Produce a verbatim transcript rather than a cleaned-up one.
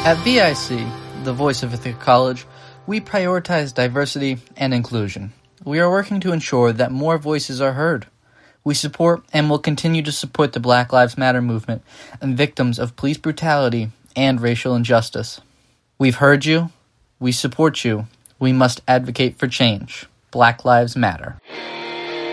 At V I C, the voice of Ithaca College, we prioritize diversity and inclusion. We are working to ensure that more voices are heard. We support and will continue to support the Black Lives Matter movement and victims of police brutality and racial injustice. We've heard you. We support you. We must advocate for change. Black Lives Matter.